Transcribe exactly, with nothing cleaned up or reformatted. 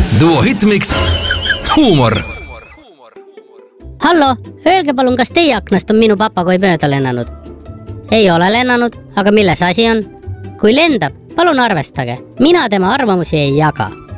Duo Hitmix. Huumor. Hallo, öelge palun, kas teie aknast on minu papagoi mööda lennanud? Ei ole lennanud, aga milles asi on? Kui lendab, palun arvestage. Mina tema arvamusi ei jaga.